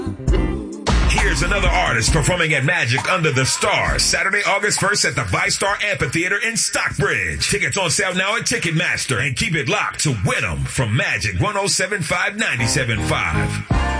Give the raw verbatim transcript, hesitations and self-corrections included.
Here's another artist performing at Magic Under the Stars, Saturday, August first at the ViStar Amphitheater in Stockbridge. Tickets on sale now at Ticketmaster, and keep it locked to Win 'em from Magic one oh seven point five, ninety-seven point five.